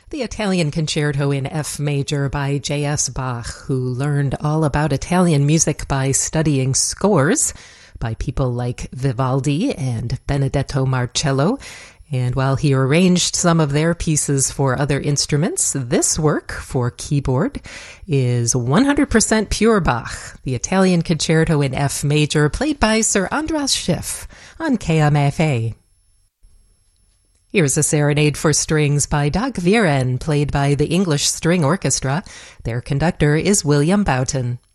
the Italian Concerto in F major by J.S. Bach, who learned all about Italian music by studying scores by people like Vivaldi and Benedetto Marcello. And while he arranged some of their pieces for other instruments, this work for keyboard is 100% pure Bach, the Italian Concerto in F major, played by Sir Andras Schiff on KMFA. Here's a serenade for strings by Dag Viren, played by the English String Orchestra. Their conductor is William Boughton.